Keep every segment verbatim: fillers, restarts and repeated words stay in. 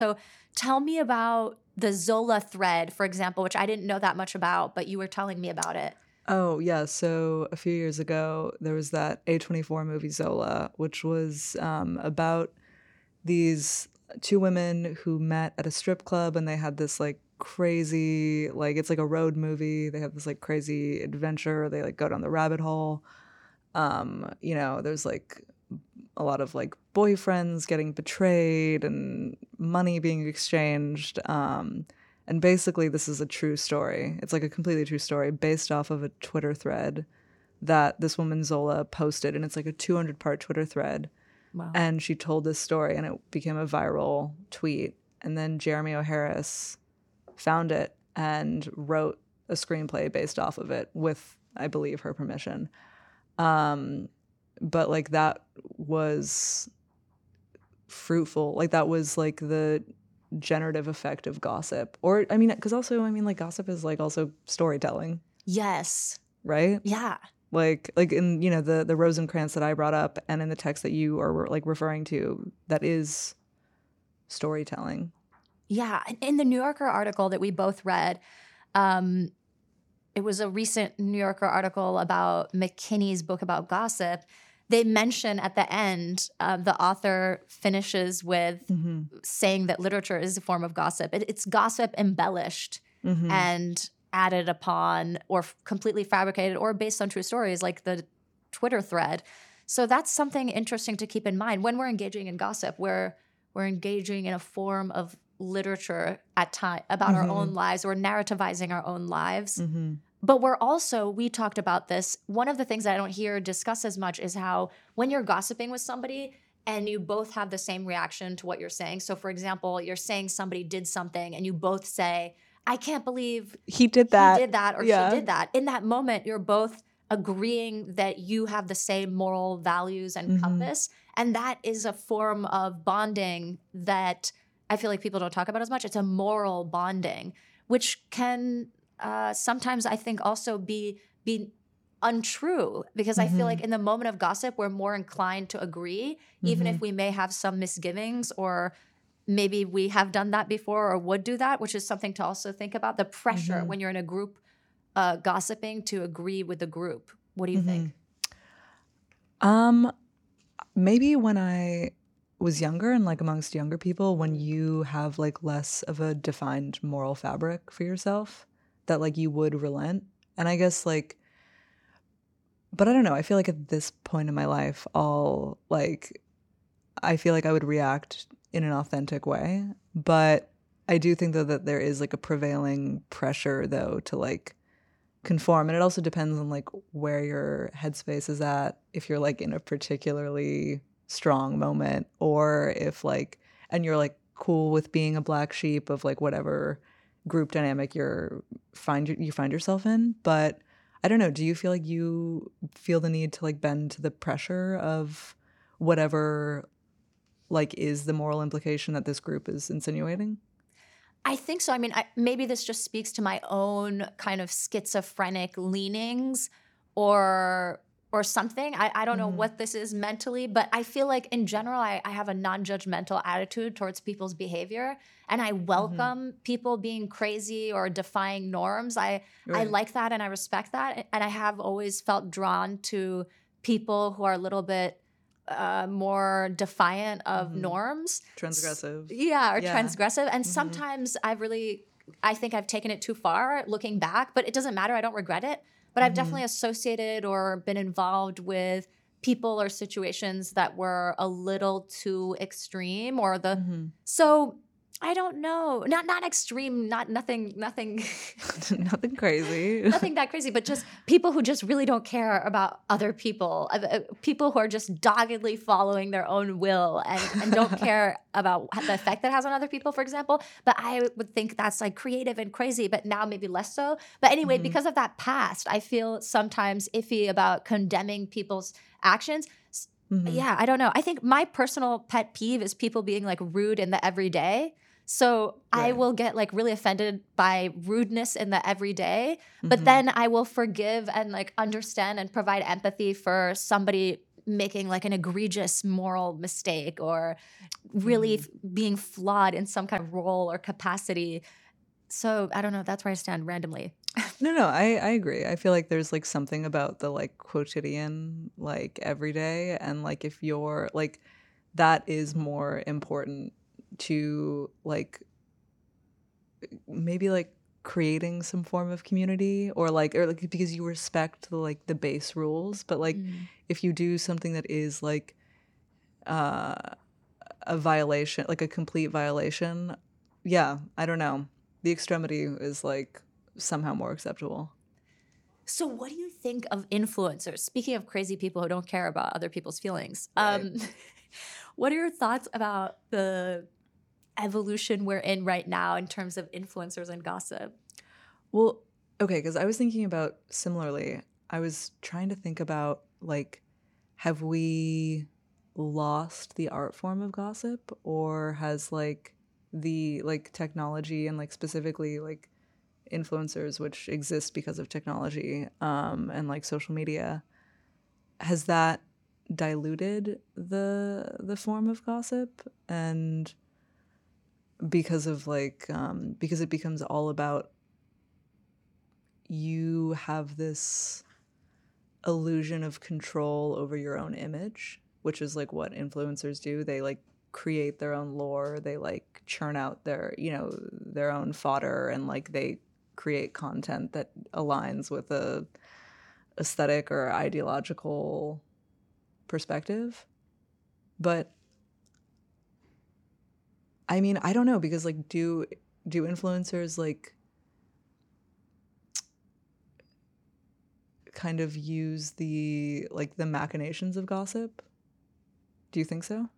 So tell me about the Zola thread, for example, which I didn't know that much about, but you were telling me about it. Oh, yeah. So a few years ago, there was that A twenty-four movie Zola, which was um, about these two women who met at a strip club, and they had this like crazy, like it's like a road movie. They have this like crazy adventure. They like go down the rabbit hole. Um, you know, there's like a lot of like boyfriends getting betrayed and money being exchanged. Um, and basically, this is a true story. It's like a completely true story based off of a Twitter thread that this woman Zola posted, and it's like a two hundred part Twitter thread. Wow. And she told this story, and it became a viral tweet. And then Jeremy O. Harris found it and wrote a screenplay based off of it with, I believe, her permission. Um, but like that was fruitful. Like that was like the generative effect of gossip. Or I mean, because also I mean, like gossip is like also storytelling, Yes. right? Yeah. Like like in you know the the Rosencrantz that I brought up, and in the text that you are like referring to, that is storytelling. Yeah. In the New Yorker article that we both read, um, it was a recent New Yorker article about McKinney's book about gossip. They mention at the end, uh, the author finishes with Mm-hmm. saying that literature is a form of gossip. It, it's gossip embellished Mm-hmm. and added upon or f- completely fabricated or based on true stories like the Twitter thread. So that's something interesting to keep in mind. When we're engaging in gossip, we're, we're engaging in a form of literature at time about our Mm-hmm. own lives or narrativizing our own lives. Mm-hmm. But we're also, we talked about this, one of the things that I don't hear discussed as much is how when you're gossiping with somebody and you both have the same reaction to what you're saying. So for example, you're saying somebody did something and you both say, I can't believe He did that. he did that or Yeah. she did that. In that moment, you're both agreeing that you have the same moral values and Mhm. compass. And that is a form of bonding that I feel like people don't talk about as much. It's a moral bonding, which can uh, sometimes I think also be be untrue because I feel Mhm. like in the moment of gossip, we're more inclined to agree, even if Mhm. we may have some misgivings or maybe we have done that before or would do that, which is something to also think about. The pressure Mhm. when you're in a group uh, gossiping to agree with the group. What do you think? Um, maybe when I was younger and like amongst younger people, when you have like less of a defined moral fabric for yourself, that like you would relent. And I guess like, but I don't know. I feel like at this point in my life, I'll like, I feel like I would react in an authentic way. But I do think though that there is like a prevailing pressure though to like conform, and it also depends on like where your headspace is at, if you're like in a particularly strong moment, or if like and you're like cool with being a black sheep of like whatever group dynamic you're find you find yourself in. But I don't know, do you feel like you feel the need to like bend to the pressure of whatever like is the moral implication that this group is insinuating? I think so. I mean, I, maybe this just speaks to my own kind of schizophrenic leanings or or something. I, I don't know Mhm. what this is mentally, but I feel like in general, I, I have a non-judgmental attitude towards people's behavior. And I welcome people being crazy or defying norms. I, I Right. like that and I respect that. And I have always felt drawn to people who are a little bit uh, more defiant of Mhm. norms. Transgressive. Yeah, or Yeah. transgressive. And Mhm. sometimes I've really, I think I've taken it too far looking back, but it doesn't matter. I don't regret it. But I've Mhm. definitely associated or been involved with people or situations that were a little too extreme or the, Mhm. so I don't know, not, not extreme, not nothing, nothing, Nothing crazy. nothing that crazy, but just people who just really don't care about other people, uh, uh, people who are just doggedly following their own will and, and don't care about the effect that has on other people, for example. But I would think that's like creative and crazy, but now maybe less so. But anyway, Mhm. because of that past, I feel sometimes iffy about condemning people's actions. S- Mhm. Yeah, I don't know. I think my personal pet peeve is people being like rude in the everyday. So I Right. will get like really offended by rudeness in the everyday, but Mhm. then I will forgive and like understand and provide empathy for somebody making like an egregious moral mistake or really Mhm. f- being flawed in some kind of role or capacity. So I don't know. That's where I stand randomly. No, no, I I agree. I feel like there's like something about the like quotidian, like everyday, and like if you're like that is more important to like maybe like creating some form of community or like or like because you respect the like the base rules, but like Mm. if you do something that is like uh a violation, like a complete violation, yeah, I don't know. The extremity is like somehow more acceptable. So what do you think of influencers? Speaking of crazy people who don't care about other people's feelings, Right. um, what are your thoughts about the evolution we're in right now in terms of influencers and gossip? Well, okay, because I was thinking about similarly. I was trying to think about like, have we lost the art form of gossip, or has like the like technology and like specifically like influencers, which exist because of technology um, and like social media, has that diluted the the form of gossip and because of like um, because it becomes all about you have this illusion of control over your own image, which is like what influencers do. They like create their own lore, they like churn out their, you know, their own fodder, and like they create content that aligns with a aesthetic or ideological perspective. But I mean, I don't know because like do do influencers like kind of use the like the machinations of gossip? Do you think so?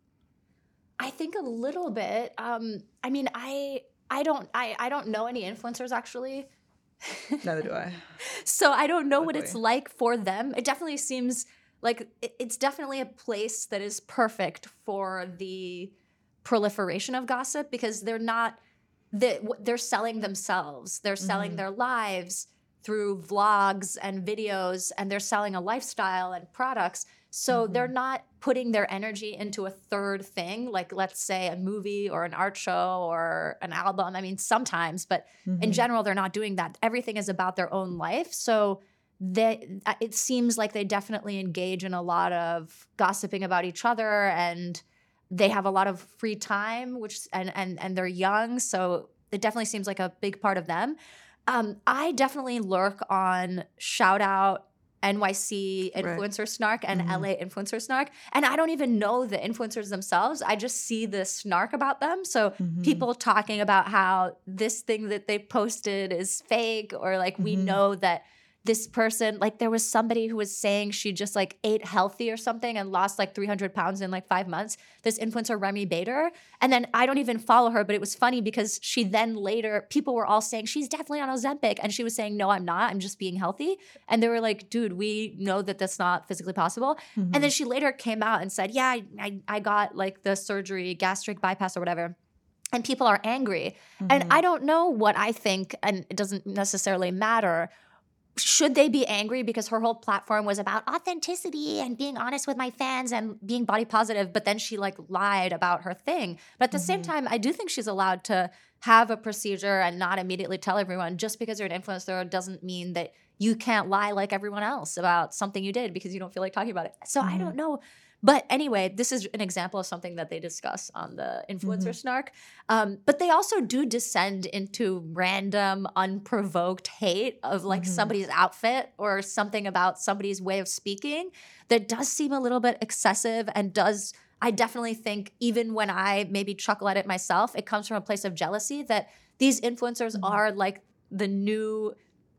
I think a little bit. Um, I mean, I I don't I, I don't know any influencers actually. Neither do I. So I don't know what it's Luckily. like for them. It definitely seems like it- it's definitely a place that is perfect for the proliferation of gossip because they're not they- they're selling themselves. They're selling Mm-hmm. their lives through vlogs and videos, and they're selling a lifestyle and products. So they're Mm-hmm. not putting their energy into a third thing, like let's say a movie or an art show or an album. I mean, sometimes, but in Mm-hmm. general, they're not doing that. Everything is about their own life. So they, uh, it seems like they definitely engage in a lot of gossiping about each other, and they have a lot of free time, which and and and they're young, so it definitely seems like a big part of them. Um, I definitely lurk on shout out N Y C Right. influencer snark and Mm-hmm. L A influencer snark. And I don't even know the influencers themselves. I just see the snark about them. So Mm-hmm. people talking about how this thing that they posted is fake, or like we Mm-hmm. know that this person, like there was somebody who was saying she just like ate healthy or something and lost like three hundred pounds in like five months. This influencer, Remy Bader. And then I don't even follow her, but it was funny because she then later, people were all saying she's definitely on Ozempic. And she was saying, no, I'm not. I'm just being healthy. And they were like, dude, we know that that's not physically possible. Mm-hmm. And then she later came out and said, yeah, I, I, I got like the surgery, gastric bypass or whatever. And people are angry. And Mm-hmm. I don't know what I think, and it doesn't necessarily matter. Should they be angry because her whole platform was about authenticity and being honest with my fans and being body positive, but then she like lied about her thing. But at the same Mm-hmm. time, I do think she's allowed to have a procedure and not immediately tell everyone. Just because you're an influencer doesn't mean that you can't lie like everyone else about something you did because you don't feel like talking about it. So I Mm-hmm. don't know. But anyway, this is an example of something that they discuss on the influencer Mm-hmm. snark. Um, but they also do descend into random, unprovoked hate of like Mm-hmm. somebody's outfit or something about somebody's way of speaking that does seem a little bit excessive and does. I definitely think even when I maybe chuckle at it myself, it comes from a place of jealousy that these influencers Mm-hmm. are like the new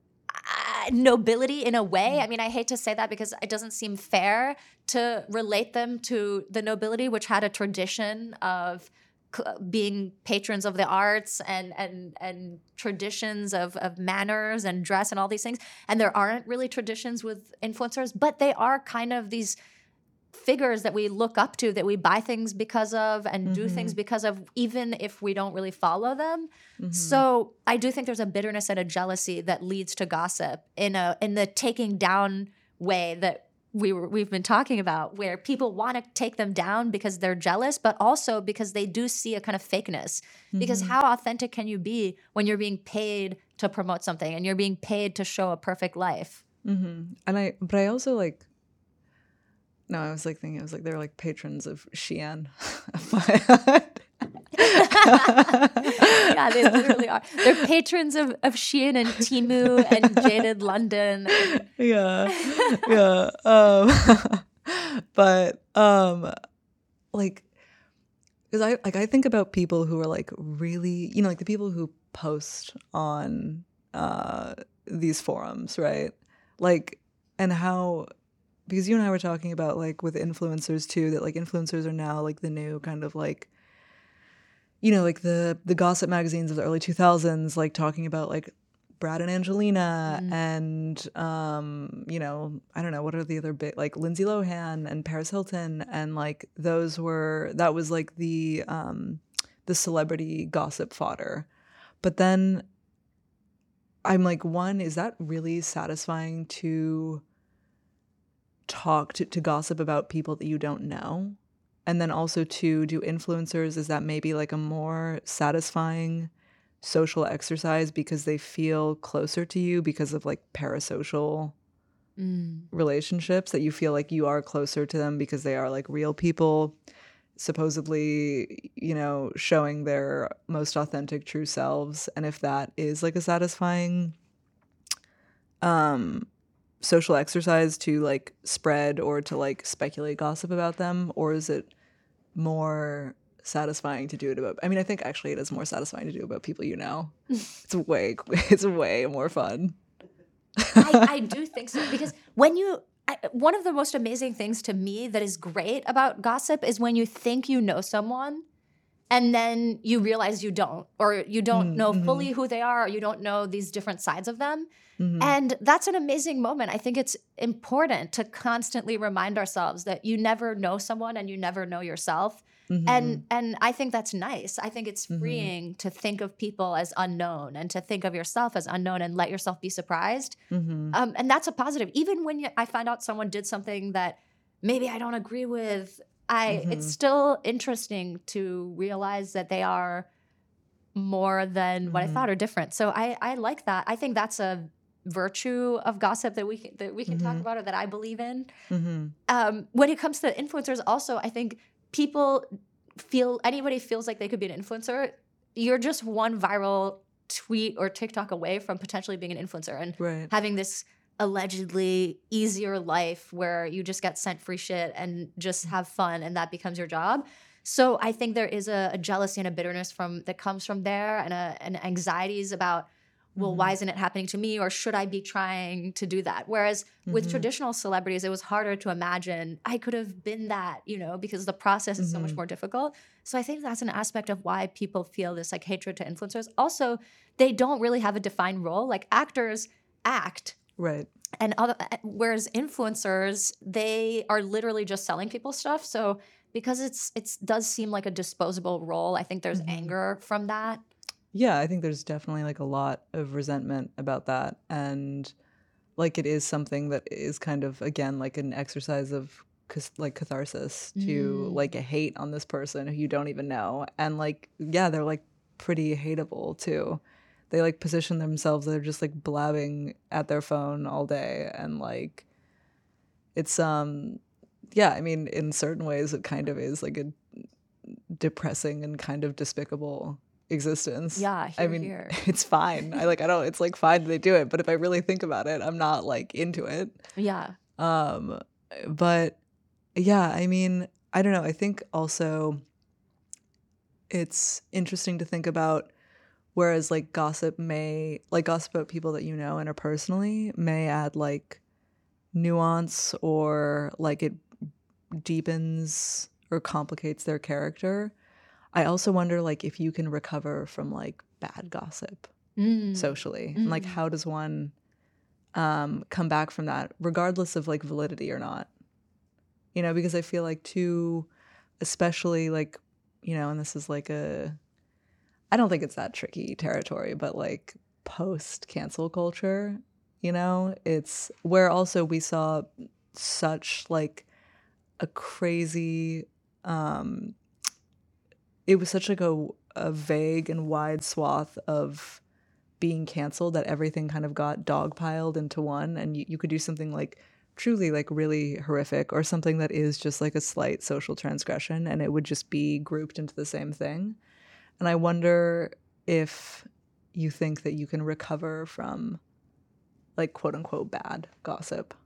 uh, nobility in a way. I mean, I hate to say that because it doesn't seem fair to relate them to the nobility, which had a tradition of c- being patrons of the arts and and and traditions of of manners and dress and all these things. And there aren't really traditions with influencers, but they are kind of these figures that we look up to, that we buy things because of and do Mm-hmm. things because of, even if we don't really follow them. Mm-hmm. So I do think there's a bitterness and a jealousy that leads to gossip in a in the taking down way that we were, we've been talking about, where people want to take them down because they're jealous, but also because they do see a kind of fakeness. Mm-hmm. Because how authentic can you be when you're being paid to promote something and you're being paid to show a perfect life? Mm-hmm. And I, but I also like, no, I was like thinking, I was like, they're like patrons of Shein. Yeah, they literally are. They're patrons of, of Shein and Temu and Jaded London. Yeah, yeah. Um, but um, like, because I like I think about people who are like really, you know, like the people who post on uh, these forums, right? Like, and how, because you and I were talking about like with influencers too, that like influencers are now like the new kind of like, you know, like the the gossip magazines of the early two thousands, like talking about like Brad and Angelina mm. and, um, you know, I don't know, what are the other big, like Lindsay Lohan and Paris Hilton. And like those were, that was like the, um, the celebrity gossip fodder. But then I'm like, one, is that really satisfying to talk to, to gossip about people that you don't know? And then also to do influencers, is that maybe like a more satisfying social exercise because they feel closer to you because of like parasocial mm. relationships, that you feel like you are closer to them because they are like real people, supposedly, you know, showing their most authentic true selves. And if that is like a satisfying um social exercise to like spread or to like speculate gossip about them, or is it more satisfying to do it about, I mean, I think actually it is more satisfying to do about people you know. It's way it's way more fun. I, I do think so, because when you I, one of the most amazing things to me that is great about gossip is when you think you know someone and then you realize you don't, or you don't mm-hmm. know fully who they are, or you don't know these different sides of them. Mm-hmm. And that's an amazing moment. I think it's important to constantly remind ourselves that you never know someone and you never know yourself. Mm-hmm. And and I think that's nice. I think it's freeing mm-hmm. to think of people as unknown and to think of yourself as unknown and let yourself be surprised. Mm-hmm. Um, and that's a positive. Even when you, I find out someone did something that maybe I don't agree with, I mm-hmm. it's still interesting to realize that they are more than mm-hmm. what I thought, or different. So I, I like that. I think that's a virtue of gossip that we can, that we can mm-hmm. talk about, or that I believe in. Mm-hmm. Um, when it comes to influencers, also, I think people feel, anybody feels like they could be an influencer. You're just one viral tweet or TikTok away from potentially being an influencer and right. having this allegedly easier life where you just get sent free shit and just have fun, and that becomes your job. So I think there is a, a jealousy and a bitterness from that comes from there, and a, and anxieties about, well, mm-hmm. why isn't it happening to me, or should I be trying to do that? Whereas mm-hmm. with traditional celebrities, it was harder to imagine I could have been that, you know, because the process is mm-hmm. so much more difficult. So I think that's an aspect of why people feel this like hatred to influencers. Also, they don't really have a defined role. Like actors act. Right. And other, whereas influencers, they are literally just selling people stuff. So because it's it's does seem like a disposable role, I think there's mm-hmm. anger from that. Yeah, I think there's definitely like a lot of resentment about that. And like it is something that is kind of, again, like an exercise of like catharsis to mm. like a hate on this person who you don't even know. And like, yeah, they're like pretty hateable too. They like position themselves, they're just like blabbing at their phone all day. And like, it's, um, yeah, I mean, in certain ways, it kind of is like a depressing and kind of despicable existence. Yeah, here, I mean, here. It's fine. I like, I don't, it's like fine that they do it, but if I really think about it, I'm not like into it. Yeah. Um, but yeah, I mean, I don't know. I think also it's interesting to think about, whereas like gossip may, like gossip about people that you know interpersonally may add like nuance, or like it deepens or complicates their character. I also wonder like if you can recover from like bad gossip mm. socially. Mm. And like how does one um, come back from that, regardless of like validity or not? You know, because I feel like too, especially like, you know, and this is like a, I don't think it's that tricky territory, but like post cancel culture, you know, it's where also we saw such like a crazy um it was such like a, a vague and wide swath of being canceled that everything kind of got dogpiled into one, and you, you could do something like truly like really horrific or something that is just like a slight social transgression and it would just be grouped into the same thing. And I wonder if you think that you can recover from like quote unquote bad gossip.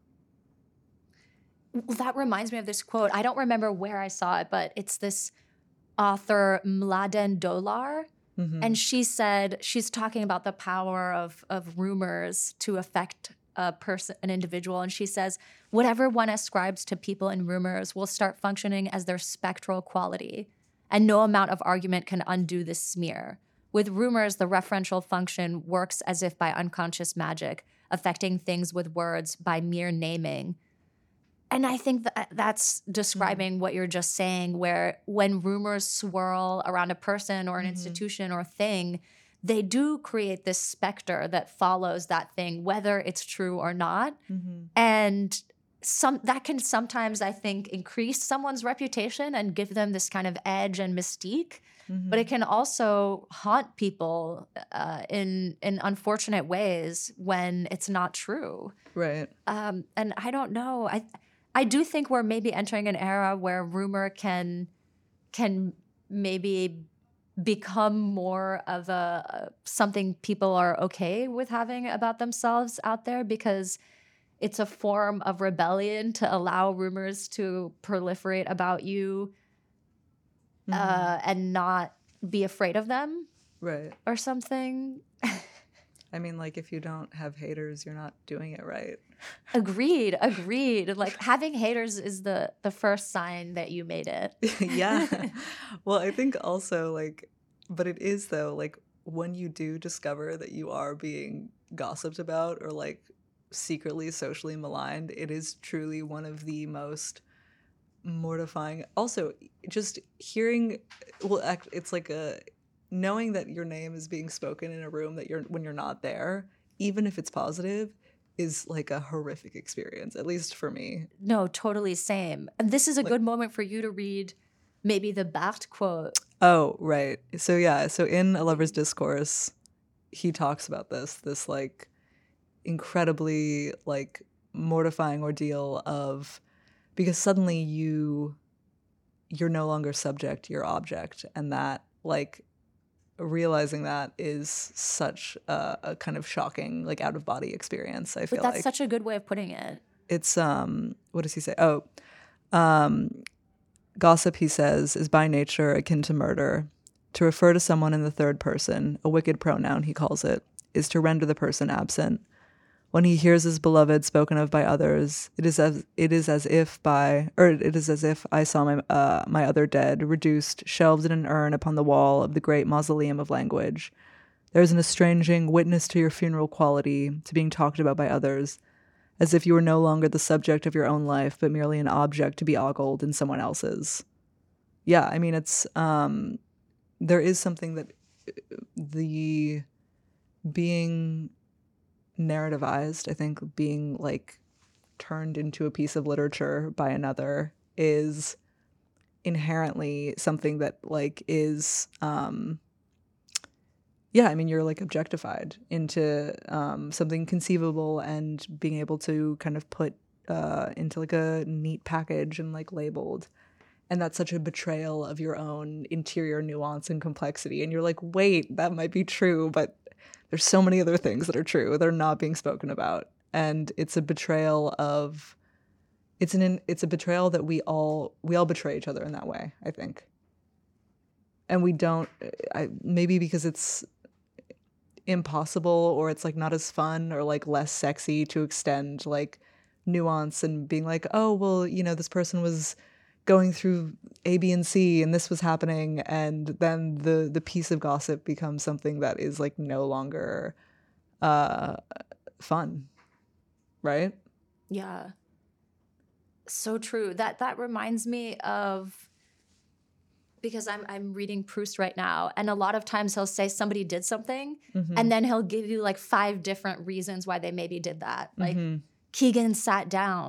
Well, that reminds me of this quote. I don't remember where I saw it, but it's this author Mladen Dolar. Mm-hmm. And she said, she's talking about the power of, of rumors to affect a person, an individual. And she says, whatever one ascribes to people in rumors will start functioning as their spectral quality. And no amount of argument can undo this smear. With rumors, the referential function works as if by unconscious magic, affecting things with words by mere naming. And I think that that's describing mm-hmm. what you're just saying, where when rumors swirl around a person or an mm-hmm. institution or thing, they do create this specter that follows that thing, whether it's true or not. Mm-hmm. And some that can sometimes, I think, increase someone's reputation and give them this kind of edge and mystique. Mm-hmm. But it can also haunt people uh, in in unfortunate ways when it's not true. Right. Um, and I don't know. I I do think we're maybe entering an era where rumor can can maybe become more of a something people are okay with having about themselves out there, because it's a form of rebellion to allow rumors to proliferate about you mm-hmm. uh, and not be afraid of them. Right. Or something. I mean, like, if you don't have haters, you're not doing it right. Agreed. Agreed. Like, having haters is the, the first sign that you made it. Yeah. Well, I think also, like, but it is, though, like, when you do discover that you are being gossiped about or, like, secretly socially maligned, it is truly one of the most mortifying. Also, just hearing, well, it's like a, knowing that your name is being spoken in a room that you're, when you're not there, even if it's positive, is like a horrific experience, at least for me. No, totally same. And this is a like, good moment for you to read maybe the Barthes quote. Oh, right. So yeah, so in A Lover's Discourse, he talks about this, this like incredibly like mortifying ordeal of, because suddenly you you're no longer subject, you're object, and that like realizing that is such a, a kind of shocking like out of body experience. I feel but that's like. Such a good way of putting it. It's um what does he say? Oh, um, gossip, he says, is by nature akin to murder. To refer to someone in the third person, a wicked pronoun he calls it, is to render the person absent. When he hears his beloved spoken of by others, it is as it is as if by, or it is as if I saw my uh, my other dead, reduced, shelved in an urn upon the wall of the great mausoleum of language. There is an estranging witness to your funeral quality, to being talked about by others, as if you were no longer the subject of your own life, but merely an object to be ogled in someone else's. Yeah, I mean, it's um, there is something that the being narrativized, I think being like turned into a piece of literature by another is inherently something that like is um yeah, I mean, you're like objectified into um something conceivable and being able to kind of put uh into like a neat package and like labeled. And that's such a betrayal of your own interior nuance and complexity. And you're like, wait, that might be true, but there's so many other things that are true that are not being spoken about. And it's a betrayal of, it's an, it's a betrayal that we all, we all betray each other in that way, I think. And we don't, I, maybe because it's impossible or it's like not as fun or like less sexy to extend like nuance and being like, oh, well, you know, this person was going through A, B, and C, and this was happening, and then the the piece of gossip becomes something that is like no longer uh, fun, right? Yeah, so true. That that reminds me of, because I'm I'm reading Proust right now, and a lot of times he'll say somebody did something, mm-hmm. and then he'll give you like five different reasons why they maybe did that. Like mm-hmm. Keegan sat down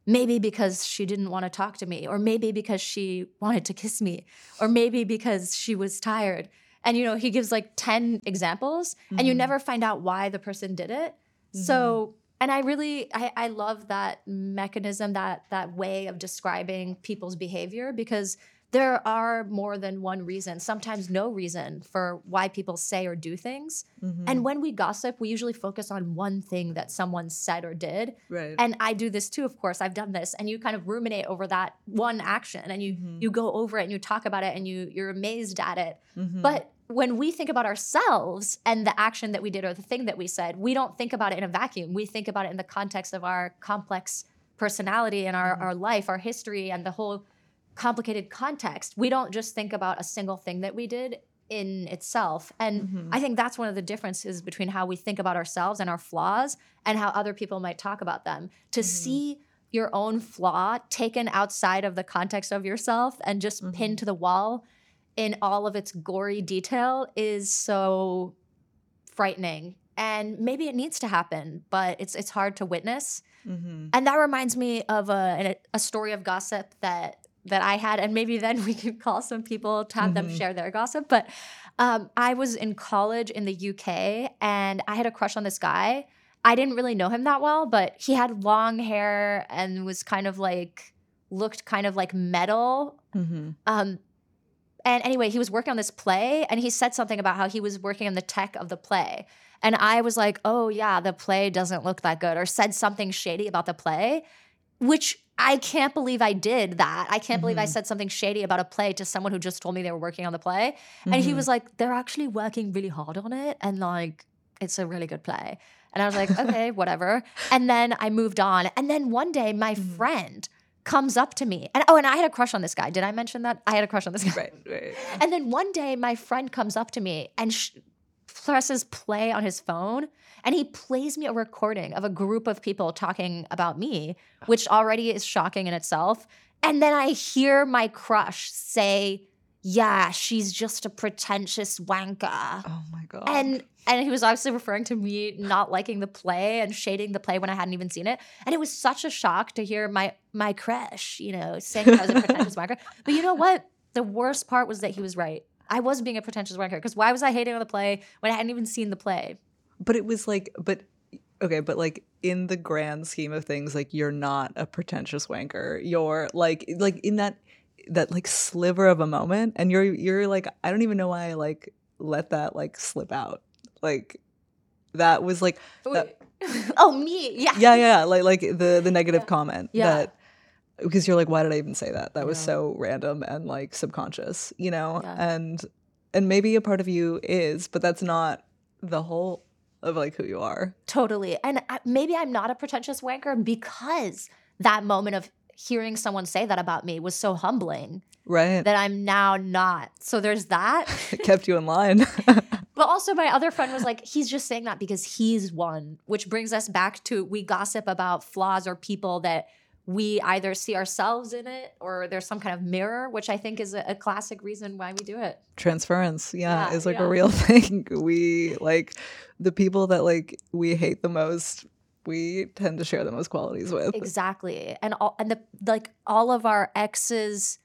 maybe because she didn't want to talk to me, or maybe because she wanted to kiss me, or maybe because she was tired. And, you know, he gives like ten examples mm-hmm. and you never find out why the person did it. Mm-hmm. So, and I really, I, I love that mechanism, that that way of describing people's behavior, because there are more than one reason, sometimes no reason for why people say or do things. Mm-hmm. And when we gossip, we usually focus on one thing that someone said or did. Right. And I do this too, of course. I've done this. And you kind of ruminate over that one action, and you mm-hmm. you go over it and you talk about it and you, you're amazed at it. Mm-hmm. But when we think about ourselves and the action that we did or the thing that we said, we don't think about it in a vacuum. We think about it in the context of our complex personality and our, mm-hmm. our life, our history, and the whole complicated context. We don't just think about a single thing that we did in itself. And mm-hmm. I think that's one of the differences between how we think about ourselves and our flaws and how other people might talk about them. To mm-hmm. see your own flaw taken outside of the context of yourself and just mm-hmm. pinned to the wall in all of its gory detail is so frightening. And maybe it needs to happen, but it's it's hard to witness. Mm-hmm. And that reminds me of a, a story of gossip that that I had, and maybe then we could call some people to have mm-hmm. them share their gossip. But um, I was in college in the U K, and I had a crush on this guy. I didn't really know him that well, but he had long hair and was kind of like, looked kind of like metal. Mm-hmm. Um, and anyway, he was working on this play, and he said something about how he was working on the tech of the play. And I was like, oh yeah, the play doesn't look that good, or said something shady about the play, which I can't believe I did that. I can't mm-hmm. believe I said something shady about a play to someone who just told me they were working on the play. Mm-hmm. And he was like, they're actually working really hard on it, and like, it's a really good play. And I was like, okay, whatever. And then I moved on. And then one day my mm-hmm. friend comes up to me. And oh, and I had a crush on this guy. Did I mention that? I had a crush on this guy. Right, right. And then one day my friend comes up to me and sh- presses play on his phone, and he plays me a recording of a group of people talking about me, which already is shocking in itself. And then I hear my crush say, yeah, she's just a pretentious wanker. Oh my God. And and he was obviously referring to me not liking the play and shading the play when I hadn't even seen it. And it was such a shock to hear my my crush, you know, saying I was a pretentious wanker. But you know what? The worst part was that he was right. I was being a pretentious wanker, because why was I hating on the play when I hadn't even seen the play? But it was like, but okay, but like in the grand scheme of things, like you're not a pretentious wanker. You're like, like in that, that like sliver of a moment, and you're, you're like, I don't even know why I like let that like slip out. Like that was like, that, oh me, yeah, yeah, yeah, like like the the negative yeah. comment yeah. that. Because you're like, why did I even say that? That was so random and like subconscious, you know? Yeah. And and maybe a part of you is, but that's not the whole of like who you are. Totally. And I, maybe I'm not a pretentious wanker because that moment of hearing someone say that about me was so humbling. Right. That I'm now not. So there's that. It kept you in line. But also my other friend was like, he's just saying that because he's one, which brings us back to, we gossip about flaws or people that we either see ourselves in it or there's some kind of mirror, which I think is a, a classic reason why we do it. Transference, yeah, yeah is like yeah. a real thing. We like the people that like we hate the most, we tend to share the most qualities with. Exactly. And all and the like all of our exes'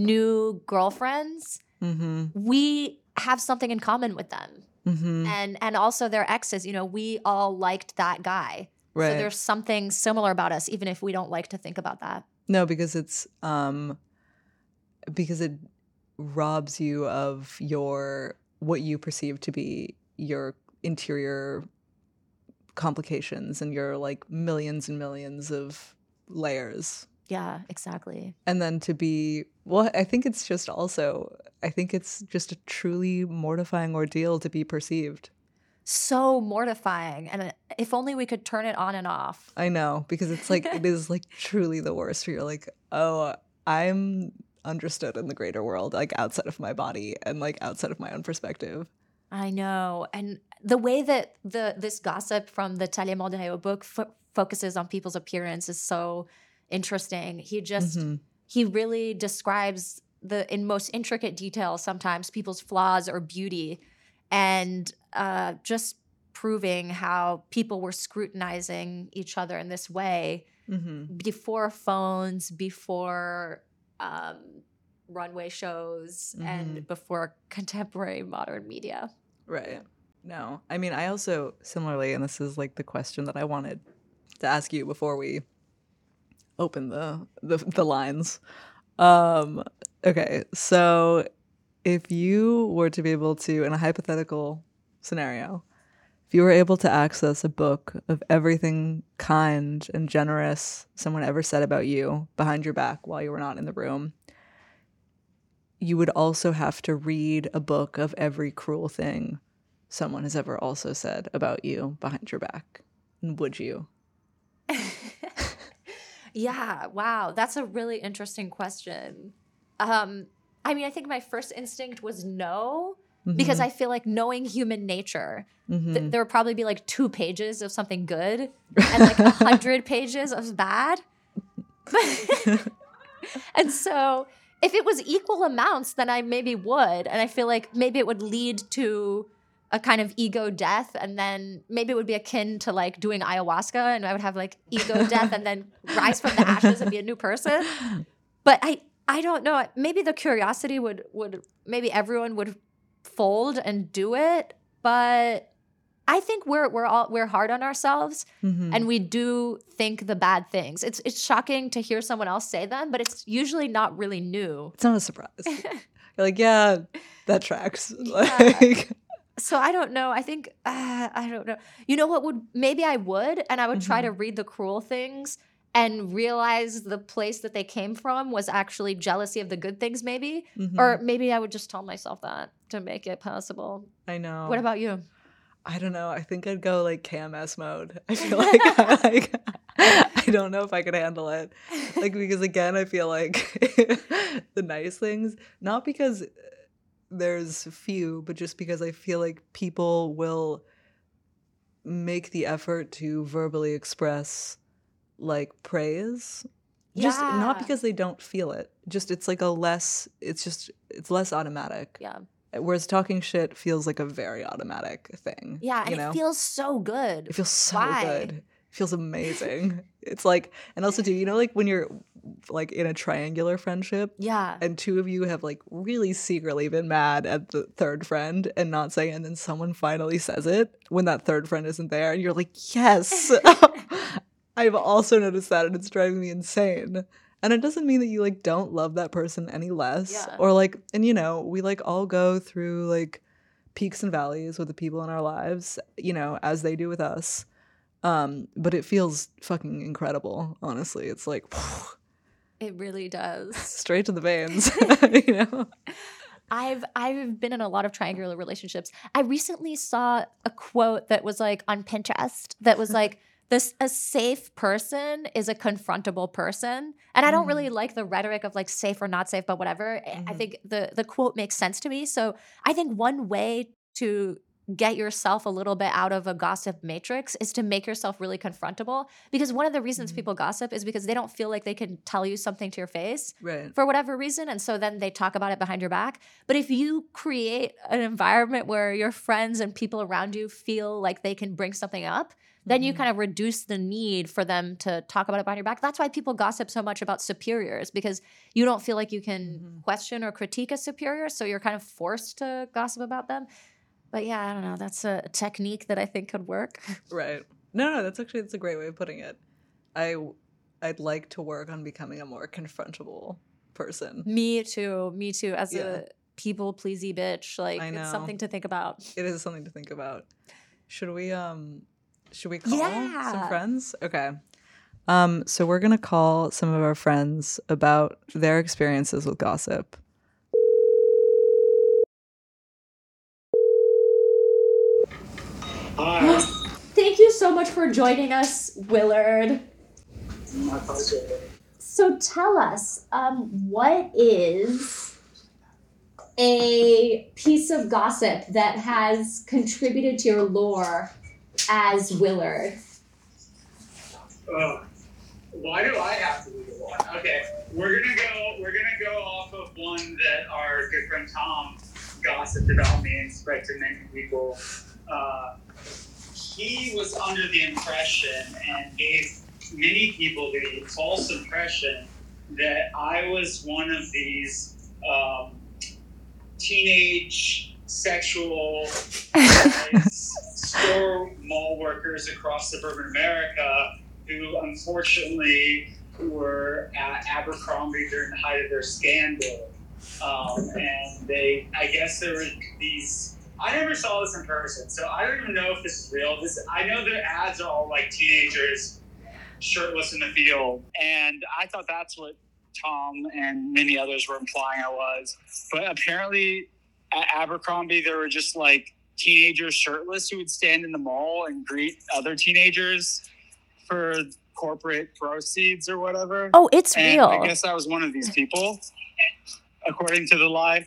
new girlfriends, mm-hmm. we have something in common with them. Mm-hmm. And and also their exes, you know, we all liked that guy. Right. So there's something similar about us, even if we don't like to think about that. No, because it's um, because it robs you of your what you perceive to be your interior complications and your like millions and millions of layers. Yeah, exactly. And then to be well, I think it's just also I think it's just a truly mortifying ordeal to be perceived. So mortifying, and if only we could turn it on and off. I know, because it's like it is like truly the worst. Where you're like, oh, I'm understood in the greater world, like outside of my body and like outside of my own perspective. I know, and the way that the this gossip from the Talleyrand de Réau book fo- focuses on people's appearance is so interesting. He just mm-hmm. he really describes the in most intricate detail sometimes people's flaws or beauty. And uh, just proving how people were scrutinizing each other in this way Mm-hmm. before phones, before um, runway shows, Mhm. and before contemporary modern media. Right. No. I mean, I also similarly, and this is like the question that I wanted to ask you before we open the the, the lines. Um, okay, so if you were to be able to, in a hypothetical scenario, if you were able to access a book of everything kind and generous someone ever said about you behind your back while you were not in the room, you would also have to read a book of every cruel thing someone has ever also said about you behind your back. Would you? Yeah, wow. That's a really interesting question. Um, I mean, I think my first instinct was no, because Mhm. I feel like knowing human nature, Mhm. th- there would probably be like two pages of something good and like a hundred pages of bad. And so if it was equal amounts, then I maybe would. And I feel like maybe it would lead to a kind of ego death. And then maybe it would be akin to like doing ayahuasca, and I would have like ego death and then rise from the ashes and be a new person. But I, I don't know. Maybe the curiosity would, would, maybe everyone would fold and do it. But I think we're, we're all, we're hard on ourselves. Mhm. And we do think the bad things. It's it's shocking to hear someone else say them, but it's usually not really new. It's not a surprise. You're like, yeah, that tracks. Yeah. Like, So I don't know. I think uh, I don't know. You know what would maybe I would, and I would try to read the cruel things and realize the place that they came from was actually jealousy of the good things, maybe, mhm. or maybe I would just tell myself that to make it possible. I know. What about you? I don't know. I think I'd go like K M S mode. I feel like, I, like I don't know if I could handle it. Like, because again, I feel like the nice things, not because there's few, but just because I feel like people will make the effort to verbally express like praise. Just not Yeah. because they don't feel it. Just it's like a less, it's just, it's less automatic. Yeah. Whereas talking shit feels like a very automatic thing. Yeah, and you know? it feels so good. It feels so Why? good. It feels amazing. It's like, and also too, you know, like when you're like in a triangular friendship Yeah. and two of you have like really secretly been mad at the third friend and not saying, and then someone finally says it when that third friend isn't there, and you're like, yes. I've also noticed that, and it's driving me insane. And it doesn't mean that you like don't love that person any less. Yeah. Or like, and you know, we like all go through like peaks and valleys with the people in our lives, you know, as they do with us. Um, but it feels fucking incredible, honestly. It's like It really does. straight to the veins, you know? I've I've been in a lot of triangular relationships. I recently saw a quote that was like on Pinterest that was like, this a safe person is a confrontable person. And I don't really like the rhetoric of like safe or not safe, but whatever. I- I Mhm. think the the quote makes sense to me. So I think one way to get yourself a little bit out of a gossip matrix is to make yourself really confrontable. Because one of the reasons Mhm. people gossip is because they don't feel like they can tell you something to your face Right. for whatever reason. And so then they talk about it behind your back. But if you create an environment where your friends and people around you feel like they can bring something up, then you Mhm. kind of reduce the need for them to talk about it behind your back. That's why people gossip so much about superiors, because you don't feel like you can Mhm. question or critique a superior. So you're kind of forced to gossip about them. But yeah, I don't know. That's a technique that I think could work. Right. No, no, that's actually, that's a great way of putting it. I, I'd like to work on becoming a more confrontable person. Me too. Me too. As Yeah. a people pleasy bitch, like I it's know. something to think about. It is something to think about. Should we um should we call some Yeah. friends? Okay. Um so we're going to call some of our friends about their experiences with gossip. Hi. Thank you so much for joining us, Willard. My pleasure. So tell us, um, what is a piece of gossip that has contributed to your lore as Willard? Ugh. Why do I have to be the one? Okay, we're gonna go. We're gonna go off of one that our good friend Tom gossiped about me and spread to many people. Uh, he was under the impression and gave many people the false impression that I was one of these um, teenage sexual store mall workers across suburban America who unfortunately were at Abercrombie during the height of their scandal. Um, and they, I guess there were these, I never saw this in person, so I don't even know if this is real. This, I know the ads are all like teenagers shirtless in the field, and I thought that's what Tom and many others were implying I was. But apparently at Abercrombie, there were just like teenagers shirtless who would stand in the mall and greet other teenagers for corporate proceeds or whatever. Oh, it's and real. I guess I was one of these people, according to the lie.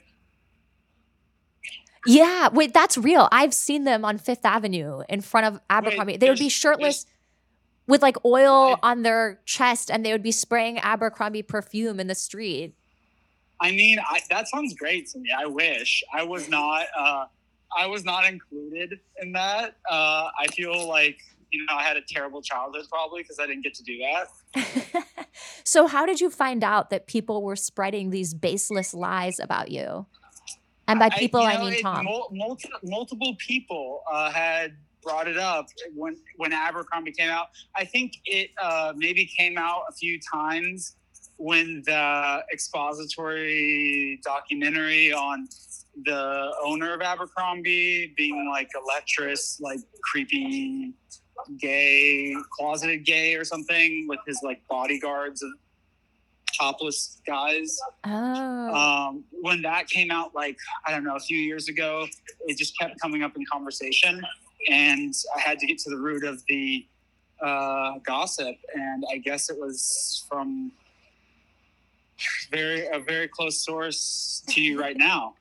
Yeah, wait, that's real. I've seen them on Fifth Avenue in front of Abercrombie. Wait, they would be there's- shirtless with like oil Wait. on their chest, and they would be spraying Abercrombie perfume in the street. I mean, I, that sounds great to me. I wish I was not. Uh, I was not included in that. Uh, I feel like, you know, I had a terrible childhood probably because I didn't get to do that. So how did you find out that people were spreading these baseless lies about you? And by people, I, you know, mean it- Tom. mul- multi- multiple people uh, had brought it up when when Abercrombie came out. I think it uh, maybe came out a few times when the expository documentary on the owner of Abercrombie being like a lecherous, like creepy gay, closeted gay or something with his like bodyguards and topless guys. Oh. Um, when that came out, like, I don't know, a few years ago, it just kept coming up in conversation. And I had to get to the root of the uh, gossip. And I guess it was from very a very close source to you right now.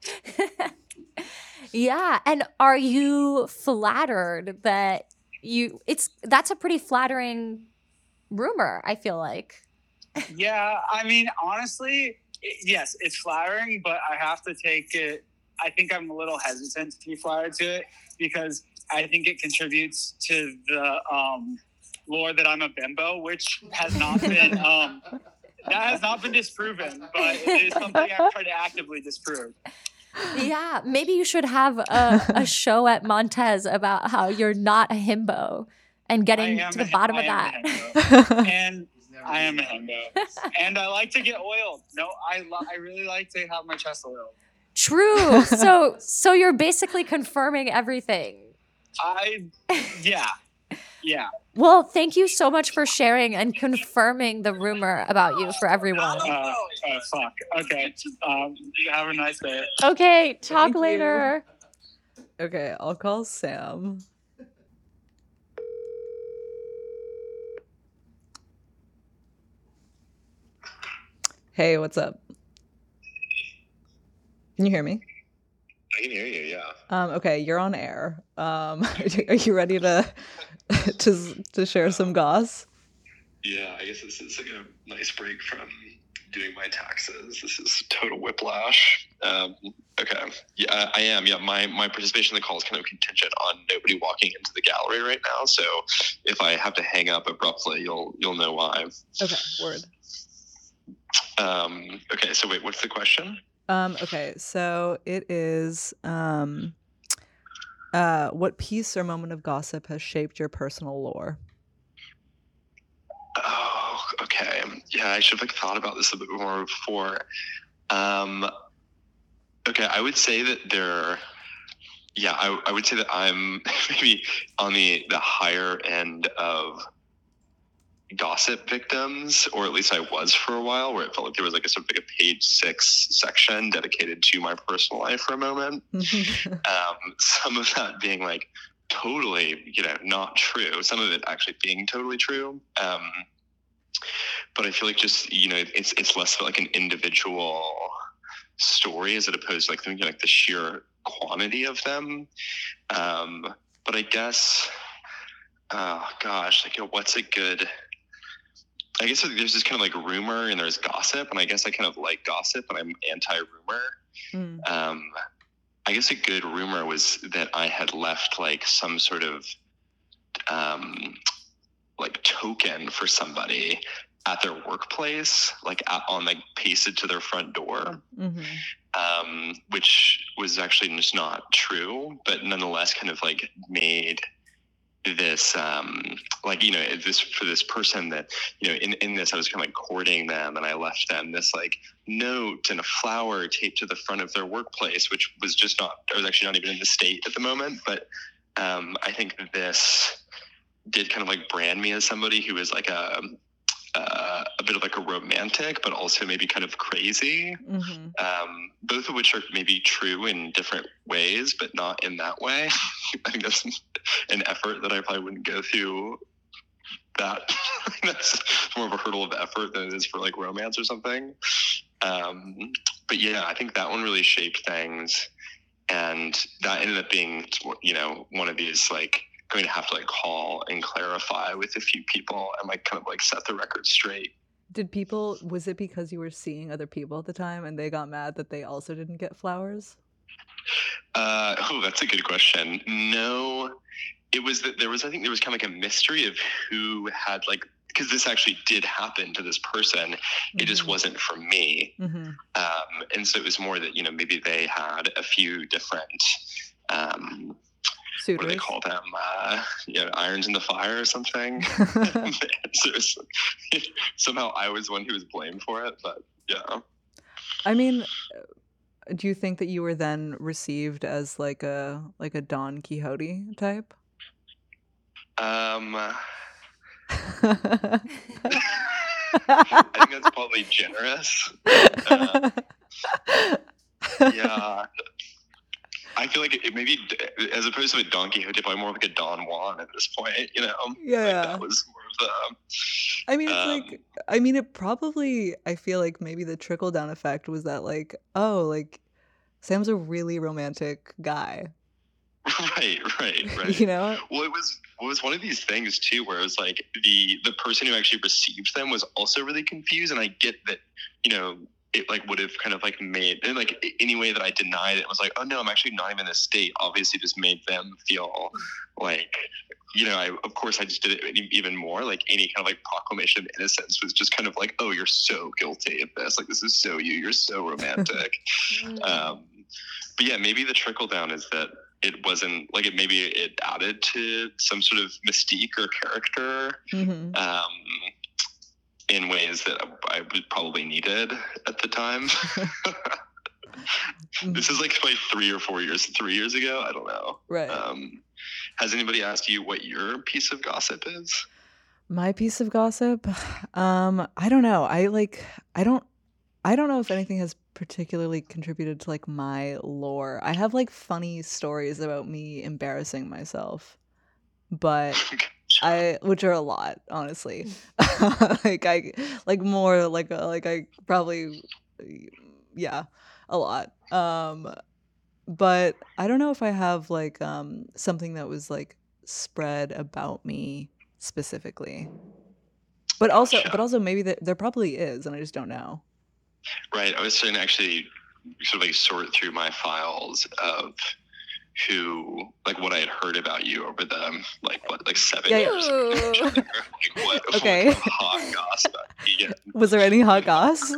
Yeah. And are you flattered that you, it's, that's a pretty flattering rumor, I feel like. Yeah, I mean, honestly, i- yes, it's flattering, but I have to take it. I think I'm a little hesitant to be flattered to it because I think it contributes to the um, lore that I'm a bimbo, which has not been um, that has not been disproven, but it is something I've tried to actively disprove. Yeah. Maybe you should have a, a show at Montez about how you're not a himbo and getting I am to the a- bottom I of am that. a himbo. And I am a himbo, and I like to get oiled. No, I lo- I really like to have my chest oiled. True. So so you're basically confirming everything. I yeah yeah. Well, thank you so much for sharing and confirming the rumor about you for everyone. Uh, uh, fuck. Okay. Um, have a nice day. Okay, talk Thank you. later. Okay, I'll call Sam. Hey, what's up? Can you hear me? I can hear you, yeah. Um, okay, you're on air. Um, are you ready to to to share some goss? Yeah, I guess this is like a nice break from doing my taxes. This is total whiplash. Um, okay, yeah, I am. Yeah, my, my participation in the call is kind of contingent on nobody walking into the gallery right now. So if I have to hang up abruptly, you'll you'll know why. Okay, word. Um, okay, so wait, what's the question? Um, okay, so it is um, uh, what piece or moment of gossip has shaped your personal lore? Oh, okay. Yeah, I should have like thought about this a bit more before. Um, okay, I would say that there. Yeah, I, I would say that I'm maybe on the the higher end of gossip victims, or at least I was for a while, where it felt like there was like a sort of like a page six section dedicated to my personal life for a moment. Um, some of that being like totally, you know, not true. Some of it actually being totally true. Um, but I feel like just, you know, it's it's less of like an individual story as opposed to like thinking like the sheer quantity of them. Um, but I guess, oh gosh, like, you know, what's a good, I guess there's this kind of like rumor and there's gossip, and I guess I kind of like gossip, and I'm anti-rumor. Mm. Um, I guess a good rumor was that I had left like some sort of um, like token for somebody at their workplace, like at, on like pasted to their front door, Mm-hmm. um, which was actually just not true, but nonetheless kind of like made this um like, you know, this for this person that, you know, in in this I was kind of like courting them, and I left them this like note and a flower taped to the front of their workplace, which was just not, I was actually not even in the state at the moment, but um I think this did kind of like brand me as somebody who is like a uh, a bit of like a romantic, but also maybe kind of crazy, Mm-hmm. um, both of which are maybe true in different ways, but not in that way. I think that's an effort that I probably wouldn't go through. That that's more of a hurdle of effort than it is for like romance or something. Um, but yeah, I think that one really shaped things, and that ended up being, you know, one of these like going to have to like call and clarify with a few people and like kind of like set the record straight. Did people, was it because you were seeing other people at the time and they got mad that they also didn't get flowers? Uh, oh, that's a good question. No, it was that there was, I think there was kind of like a mystery of who had like, because this actually did happen to this person. It just Mm-hmm. wasn't for me. Mm-hmm. Um, and so it was more that, you know, maybe they had a few different, um, Suitors. what do they call them? Uh, you know, irons in the fire or something. So it's- somehow I was the one who was blamed for it, but yeah. I mean, do you think that you were then received as like a like a Don Quixote type? Um, I think that's probably generous. Uh, yeah. I feel like it maybe, as opposed to a Don Quixote, probably more like a Don Juan at this point, you know? Yeah. Like that was more of the... I mean, it's um, like, I mean, it probably, I feel like maybe the trickle down effect was that, like, oh, like, Sam's a really romantic guy. Right, right, right. You know? Well, it was it was one of these things too, where it was like the the person who actually received them was also really confused, and I get that, you know, it like would have kind of like made, and like any way that I denied it was like, oh no, I'm actually not even in a state. Obviously, just made them feel like, you know, I of course I just did it even more. Like any kind of like proclamation of innocence was just kind of like, oh, you're so guilty of this. Like this is so you. You're so romantic. um, but yeah, maybe the trickle down is that it wasn't like it. Maybe it added to some sort of mystique or character. Mm-hmm. Um, in ways that I was probably needed at the time. This is like probably three or four years, three years ago. I don't know. Right. Um, has anybody asked you what your piece of gossip is? My piece of gossip? Um, I don't know. I like, I don't, I don't know if anything has particularly contributed to like my lore. I have like funny stories about me embarrassing myself, but I, which are a lot, honestly. like I, like more like uh, like I probably, yeah, a lot. Um, but I don't know if I have like um something that was like spread about me specifically. But also, Gotcha. but also maybe there, there probably is, and I just don't know. Right. I was trying to actually sort of like sort through my files of who, like what I had heard about you over the like what like seven Yeah, years. Ooh. Like what, Okay. what hot gossip you get. Was there any hot goss?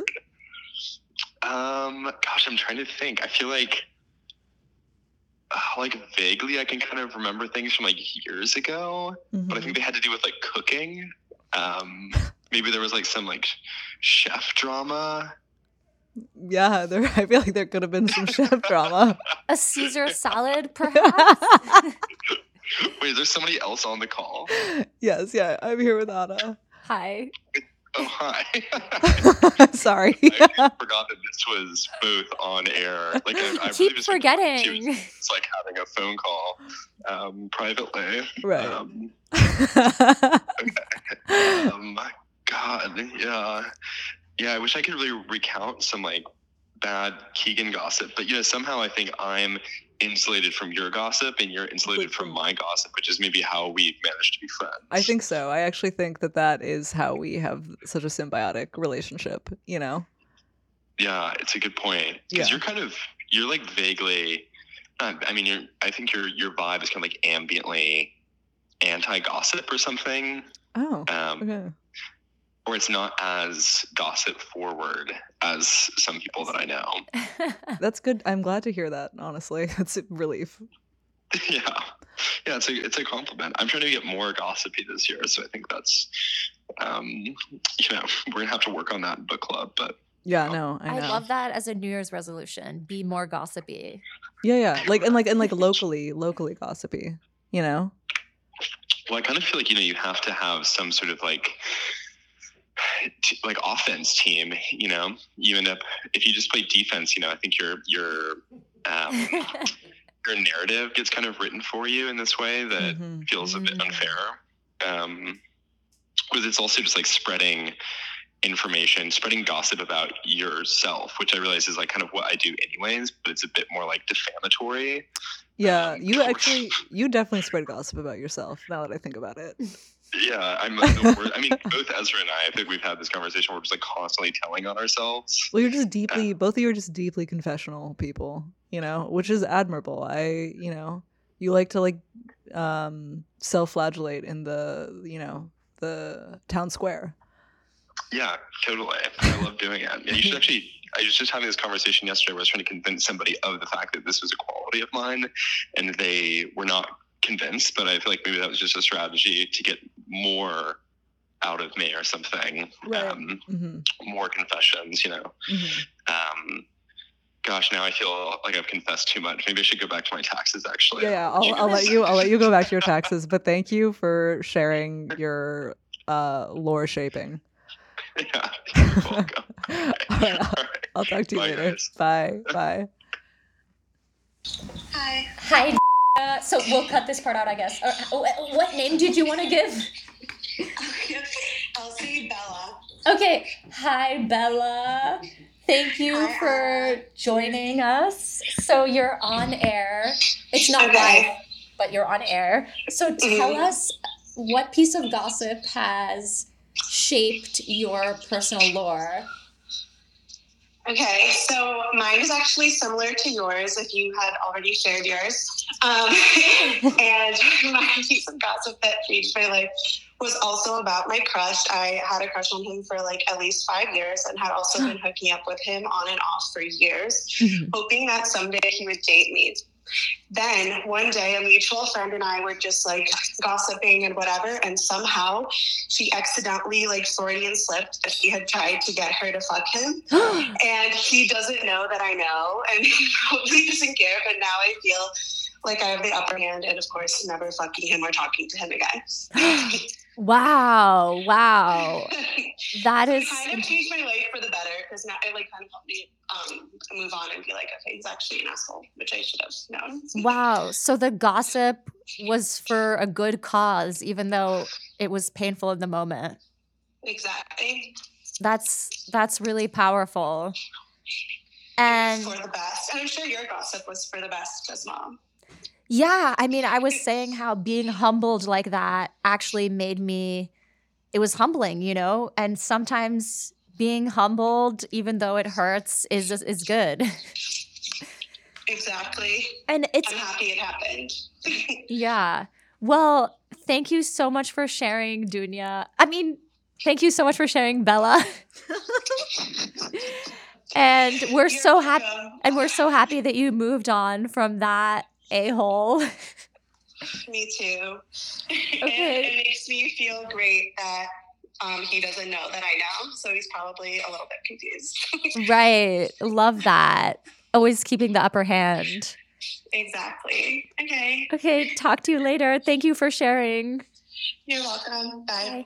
Um, gosh, I'm trying to think. I feel like, uh, like vaguely, I can kind of remember things from like years ago, but I think they had to do with like cooking. Um, maybe there was like some like chef drama. Yeah, there. I feel like there could have been some chef drama. A Caesar salad, perhaps? Wait, is there somebody else on the call? Yes, yeah, I'm here with Anna. Hi. Oh, hi. Sorry. I forgot that this was both on air. Like I, I really Keep was forgetting. It's like having a phone call um, privately. Right. Um, um, God, yeah, yeah. I wish I could really recount some like bad Keegan gossip, but you know, somehow I think I'm insulated from your gossip and you're insulated from my gossip, which is maybe how we managed to be friends. I think so. I actually think that that is how we have such a symbiotic relationship, you know? Yeah, it's a good point. Because Yeah. you're kind of, you're like vaguely, uh, I mean, you're, I think your your vibe is kind of like ambiently anti-gossip or something. Oh, Um, okay. Or it's not as gossip forward as some people that I know. That's good. I'm glad to hear that, honestly. That's a relief. Yeah. Yeah, it's a it's a compliment. I'm trying to get more gossipy this year, so I think that's um you know, we're gonna have to work on that in book club, but Yeah, no, I I know. love that as a New Year's resolution. Be more gossipy. Yeah, yeah. Like and like and like locally, locally gossipy, you know? well, I kind of feel like, you know, you have to have some sort of like t- like offense team, you know. You end up, if you just play defense, you know, I think your your um your narrative gets kind of written for you in this way that Mhm. feels a bit Mm. unfair. Um, because it's also just like spreading information, spreading gossip about yourself, which I realize is like kind of what I do anyways, but it's a bit more like defamatory. Yeah, Um, you actually you definitely spread gossip about yourself now that I think about it. Yeah, I'm the worst. I mean, both Ezra and I, I think we've had this conversation where we're just like constantly telling on ourselves. Well, you're just deeply both of you are just deeply confessional people, you know, which is admirable. I, you know, you like to like um self-flagellate in the, you know, the town square. Yeah, totally. I love doing it. Yeah, you should actually. I was just having this conversation yesterday where I was trying to convince somebody of the fact that this was a quality of mine, and they were not convinced. But I feel like maybe that was just a strategy to get more out of me or something. Right. Um, Mm-hmm. more confessions, you know. Mm-hmm. Um, gosh, now I feel like I've confessed too much. Maybe I should go back to my taxes. Actually, Yeah, yeah. I'll, I'll let you. I'll let you go back to your taxes. But thank you for sharing your uh, lore shaping. Yeah, you're welcome. All right, I'll, All right. I'll talk to you Bye, later. guys. Bye. Bye. Hi. Hi. Uh, so we'll cut this part out, I guess. Uh, wh- what name did you want to give? Elsie Bella. Okay. Hi, Bella. Thank you Hi, for Anna. joining us. So you're on air. It's not Okay. live, but you're on air. So tell Mhm. us what piece of gossip has shaped your personal lore. Okay, so mine is actually similar to yours if you had already shared yours. Um, and my piece of gossip that changed my life was also about my crush. I had a crush on him for like at least five years and had also been hooking up with him on and off for years, Mhm. hoping that someday he would date me. Then one day, a mutual friend and I were just like gossiping and whatever, and somehow she accidentally like Freudian slipped that he had tried to get her to fuck him, and he doesn't know that I know, and he probably doesn't care. But now I feel like I have the upper hand, and of course, never fucking him or talking to him again. Wow. Wow. That It is kind of changed my life for the better because now it like kind of helped me um, move on and be like, okay, he's actually an asshole, which I should have known. wow. So the gossip was for a good cause, even though it was painful in the moment. Exactly. That's that's really powerful. And For the best. And I'm sure your gossip was for the best as well. yeah, I mean, I was saying how being humbled like that actually made me, it was humbling, you know? And sometimes being humbled, even though it hurts, is is good. Exactly. And it's, I'm happy it happened. yeah. Well, thank you so much for sharing, Dunya. I mean, thank you so much for sharing, Bella. And we're You're so happy. welcome. And we're so happy that you moved on from that a-hole. Me too. Okay. And it makes me feel great that um, he doesn't know that I know, so he's probably a little bit confused. Right. Love that. Always keeping the upper hand. Exactly. Okay. Okay, talk to you later. Thank you for sharing. You're welcome. Bye. Bye.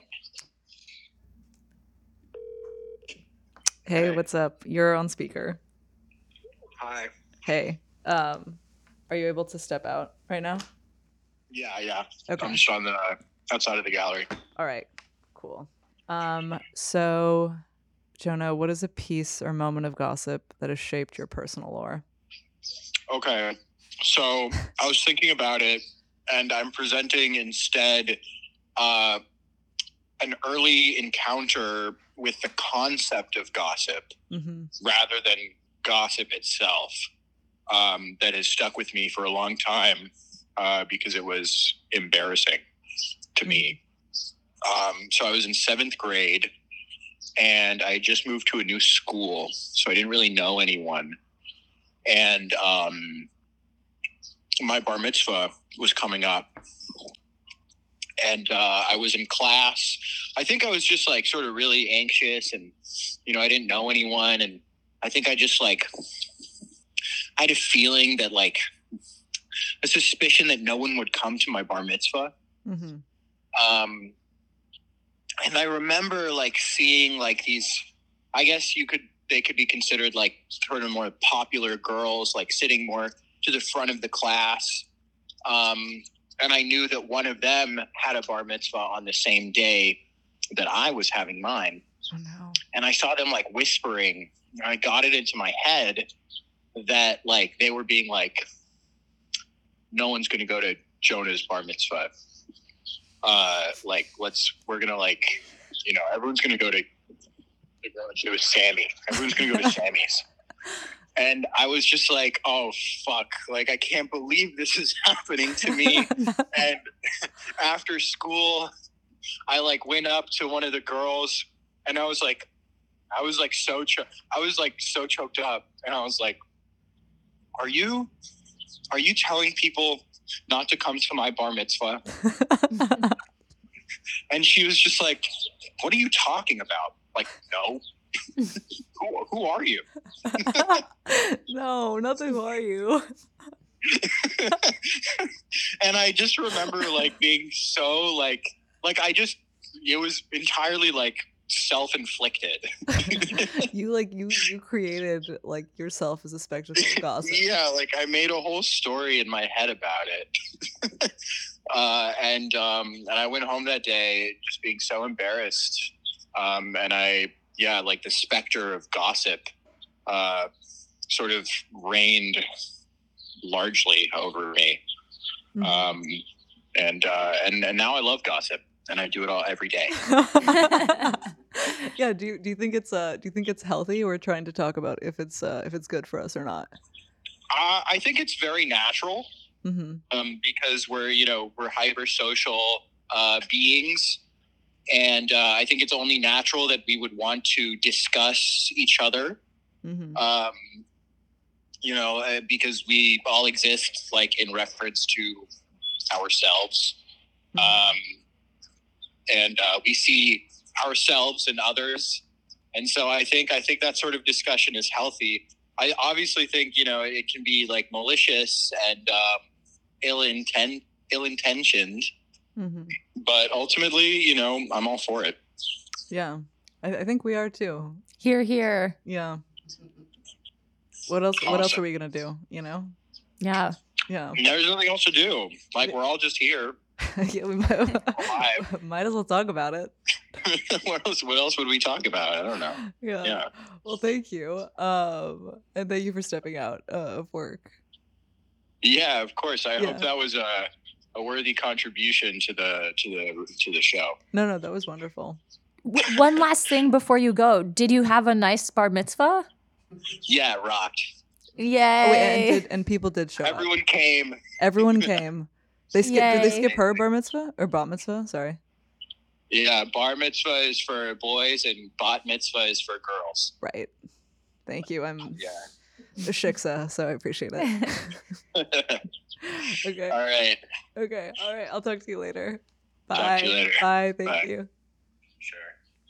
Hey, Hey. what's up? You're on speaker. Hi. Hey. Um, are you able to step out right now? Yeah, yeah. Okay. I'm just on the outside of the gallery. All right. Cool. Um, so Jonah, what is a piece or moment of gossip that has shaped your personal lore? Okay. So I was thinking about it, and I'm presenting instead uh, an early encounter with the concept of gossip Mm-hmm. rather than gossip itself um, that has stuck with me for a long time uh, because it was embarrassing. to me. Um, so I was in seventh grade, and I had just moved to a new school, so I didn't really know anyone. And um, my bar mitzvah was coming up, and uh, I was in class. I think I was just like sort of really anxious, and you know, I didn't know anyone, and I think I just like I had a feeling that like a suspicion that no one would come to my bar mitzvah. Mm-hmm. Um, and I remember like seeing like these, I guess you could, they could be considered like sort of more popular girls, like sitting more to the front of the class. Um, and I knew that one of them had a bar mitzvah on the same day that I was having mine. Oh, no. And I saw them like whispering, and I got it into my head that like they were being like, no one's going to go to Jonah's bar mitzvah. Uh, like, let's, we're going to like, you know, everyone's going to go to, it was Sammy. Everyone's going to go to Sammy's. And I was just like, oh, fuck. Like, I can't believe this is happening to me. And after school, I like went up to one of the girls, and I was like, I was like so, cho- I was like so choked up. And I was like, are you, are you telling people not to come to my bar mitzvah? And she was just like, what are you talking about? Like, no. who, who are you? No, not the who are you. And I just remember like being so like, like I just, it was entirely like self-inflicted. You like you you created like yourself as a spectacle of gossip. Yeah, like I made a whole story in my head about it. uh, and um, and I went home that day just being so embarrassed. Um, and I, yeah, like the specter of gossip uh, sort of reigned largely over me. Mm-hmm. Um, and, uh, and and now I love gossip, and I do it all every day. Yeah, do you do you think it's uh do you think it's healthy? We're trying to talk about if it's uh if it's good for us or not. Uh, I think it's very natural. Mm-hmm. Um, because we're, you know, we're hyper social uh, beings. And uh, I think it's only natural that we would want to discuss each other, Mm-hmm. um, you know, uh, because we all exist like in reference to ourselves. Mm-hmm. Um, and uh, we see ourselves and others. And so I think, I think that sort of discussion is healthy. I obviously think, you know, it can be like malicious and um, ill intent, ill-intentioned. Mm-hmm. But ultimately, you know, I'm all for it. Yeah, I, I think we are too. Here, here. Yeah. What else? What else Awesome. are we gonna do? You know? Yeah. Yeah. There's nothing else to do. Like, we're all just here. Yeah, we might, Alive. might as well talk about it. what else? What else would we talk about? I don't know. Yeah. Yeah. Well, thank you. Um, and thank you for stepping out uh, of work. Yeah, of course. I Yeah. hope that was a, a worthy contribution to the to the to the show. No, no, that was wonderful. W- one last thing before you go. Did you have a nice bar mitzvah? Yeah, it rocked. Yay. Oh, wait, and, did, and people did show up. Everyone came. Everyone came. They skip. Did they Yay. skip her bar mitzvah or bat mitzvah? Sorry. Yeah, bar mitzvah is for boys and bat mitzvah is for girls. Right. Thank you. I'm Yeah. a shiksa, so I appreciate it. Okay. All right. Okay. All right. I'll talk to you later. Bye. Talk to you later. Bye. Thank Bye. you. Sure.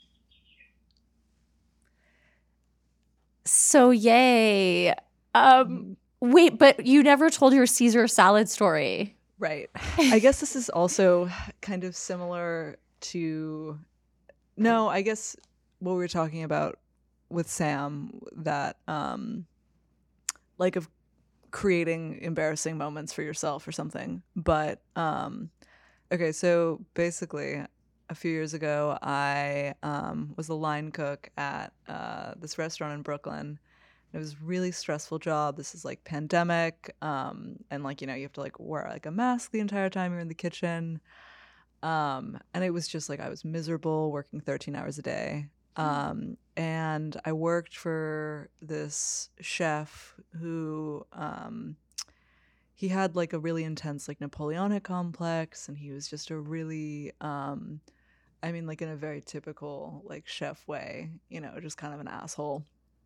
So yay. Um, wait, but you never told your Caesar salad story. Right. I guess this is also kind of similar to. No, I guess what we were talking about with Sam, that um, like of creating embarrassing moments for yourself or something. But um, okay, so basically, a few years ago, I um, was a line cook at uh, this restaurant in Brooklyn. It was a really stressful job. This is like pandemic, um, and like, you know, you have to like wear like a mask the entire time you're in the kitchen. Um, and it was just like I was miserable working thirteen hours a day. Um, and I worked for this chef who um, he had like a really intense like Napoleonic complex, and he was just a really um I mean, like in a very typical like chef way, you know, just kind of an asshole.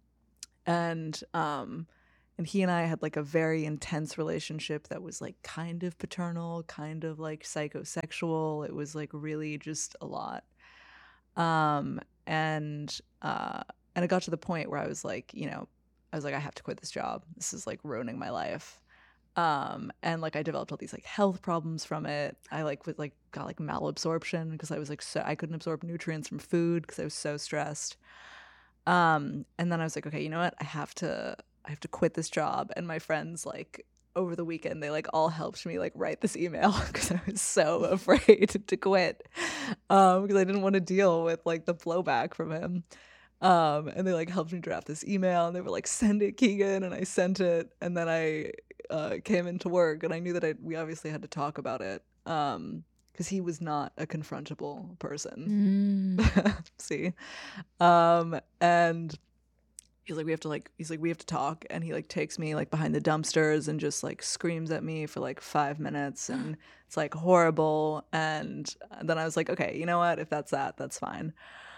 And um and he and I had like a very intense relationship that was like kind of paternal, kind of like psychosexual. It was like really just a lot. Um and uh and it got to the point where I was like, you know, I was like, I have to quit this job. This is like ruining my life. Um and like I developed all these like health problems from it. I like was like got like malabsorption because I was like so I couldn't absorb nutrients from food because I was so stressed. Um and then I was like, okay, you know what? I have to I have to quit this job. And my friends like over the weekend they like all helped me like write this email because I was so afraid to quit. Um because I didn't want to deal with like the blowback from him. Um, and they like helped me draft this email, and they were like, "Send it, Keegan," and I sent it, and then I uh, came into work, and I knew that I we obviously had to talk about it, um, because he was not a confrontable person. Mm. See, um, and he's like, "We have to like," he's like, "We have to talk," and he like takes me like behind the dumpsters and just like screams at me for like five minutes, and it's like horrible. And then I was like, "Okay, you know what? If that's that, that's fine."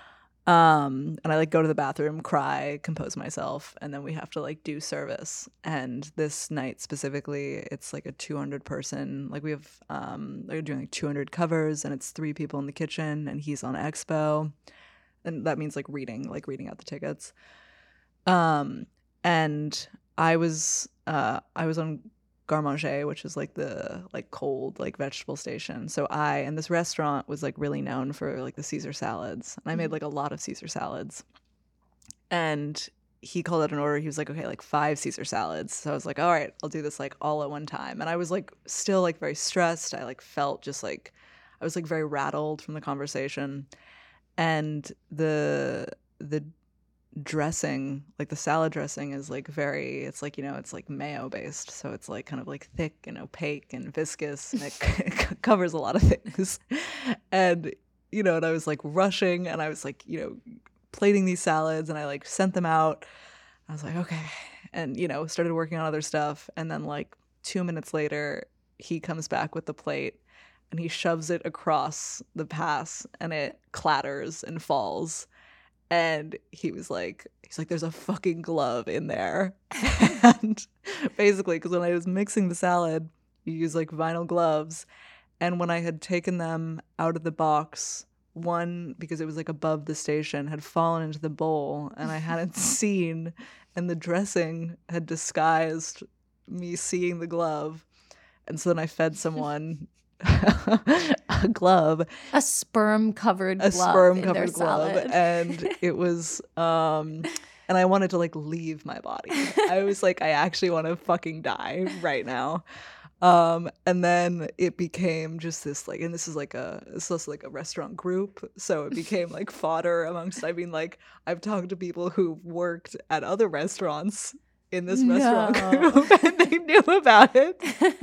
Um, and I like go to the bathroom, cry, compose myself, and then we have to like do service. And this night specifically, it's like a two hundred person, like we have, um, they're doing like two hundred covers, and it's three people in the kitchen, and he's on expo. And that means like reading, like reading out the tickets. Um, and I was, uh, I was on Garde Manger, which is like the like cold like vegetable station. So I and this restaurant was like really known for like the Caesar salads. And I made like a lot of Caesar salads. And he called out an order. He was like, okay, like five Caesar salads. So I was like, all right, I'll do this like all at one time. And I was like still like very stressed. I like felt just like I was like very rattled from the conversation. And the the dressing, like the salad dressing is like very, it's like, you know, it's like mayo based, so it's like kind of like thick and opaque and viscous, and it c- covers a lot of things. And you know, and I was like rushing, and I was like, you know, plating these salads, and I like sent them out. I was like, okay, and you know, started working on other stuff. And then like two minutes later, he comes back with the plate, and he shoves it across the pass, and it clatters and falls. And he was like, he's like, there's a fucking glove in there. And basically, because when I was mixing the salad, you use like vinyl gloves. And when I had taken them out of the box, one, because it was like above the station, had fallen into the bowl, and I hadn't seen, and the dressing had disguised me seeing the glove. And so then I fed someone a glove, a sperm covered a glove sperm in covered their glove, salad. and it was um and I wanted to like leave my body. I was like, I actually want to fucking die right now. Um and then it became just this like, and this is like a it's also like a restaurant group, so it became like fodder amongst, I mean, like I've talked to people who worked at other restaurants in this restaurant No. group, and they knew about it.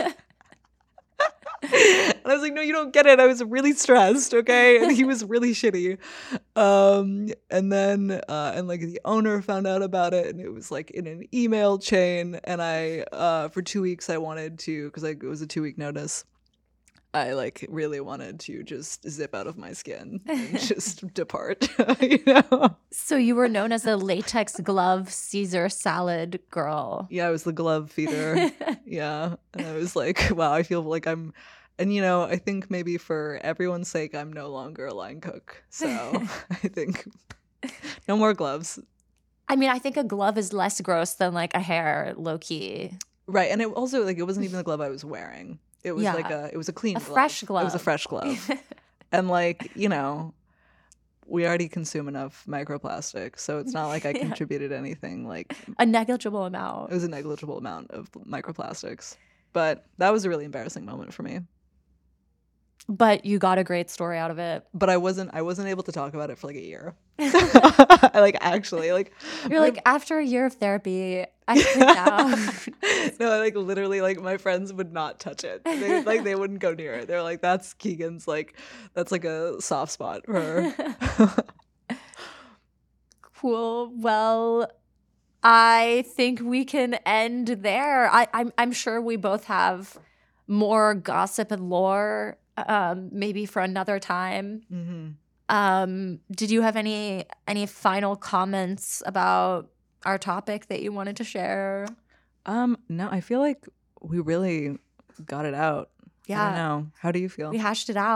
And I was like, no, you don't get it. I was really stressed, okay? And he was really shitty. Um, and then, uh, and like the owner found out about it, and it was like in an email chain. And I, uh, for two weeks, I wanted to, because like, it was a two week notice. I like really wanted to just zip out of my skin and just depart, you know? So you were known as the latex glove Caesar salad girl. Yeah, I was the glove feeder. Yeah. And I was like, wow, I feel like I'm, and you know, I think maybe for everyone's sake, I'm no longer a line cook. So I think no more gloves. I mean, I think a glove is less gross than like a hair, low key. Right. And it also, like, it wasn't even the glove I was wearing. It was Yeah. like a, it was a clean A glove. fresh It was a glove. fresh glove. And like, you know, we already consume enough microplastic, so it's not like I Yeah. contributed anything. Like, A negligible it amount. was a negligible amount of microplastics. But that was a really embarrassing moment for me. But you got a great story out of it. But I wasn't I wasn't able to talk about it for like a year. I, like actually like You're like, after a year of therapy, I think now. no, like literally like my friends would not touch it. They like they wouldn't go near it. They're like, that's Keegan's, like that's like a soft spot for her. Cool. Well, I think we can end there. I, I'm I'm sure we both have more gossip and lore, um, maybe for another time. Mm-hmm. Um, did you have any any final comments about our topic that you wanted to share? Um, no, I feel like we really got it out. I Yeah, don't know. How do you feel? we hashed it out.